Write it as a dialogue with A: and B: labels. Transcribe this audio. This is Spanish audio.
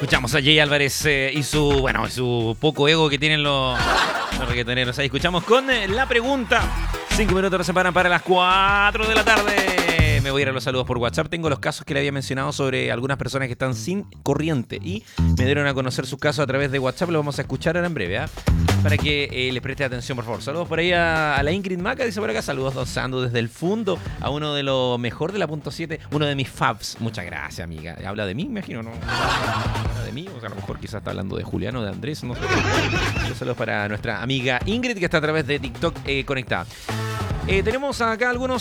A: Escuchamos a Jay Álvarez y su poco ego que tienen los reggaetoneros. Ahí escuchamos con la pregunta. 5 minutos nos separan para las 4 de la tarde. Me voy a ir a los saludos por WhatsApp. Tengo los casos que le había mencionado sobre algunas personas que están sin corriente y me dieron a conocer sus casos a través de WhatsApp. Lo vamos a escuchar ahora en breve, ¿eh? Para que les preste atención, por favor. Saludos por ahí a la Ingrid Maca, dice por acá. Saludos, Don Sandu, desde el fondo a uno de los mejor de la punto 7, uno de mis faves. Muchas gracias, amiga. ¿Habla de mí, me imagino? ¿No? ¿Habla de mí? O sea, a lo mejor quizás está hablando de Juliano, de Andrés, no sé. Saludos para nuestra amiga Ingrid, que está a través de TikTok conectada. Tenemos acá algunos